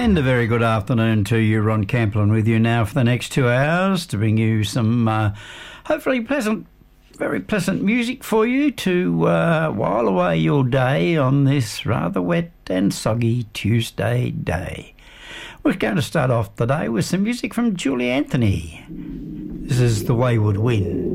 And a very good afternoon to you. Ron Camplin with you now for the next 2 hours to bring you some hopefully very pleasant music for you to while away your day on this rather wet and soggy Tuesday day. We're going to start off the day with some music from Julie Anthony. This is The Wayward Wind.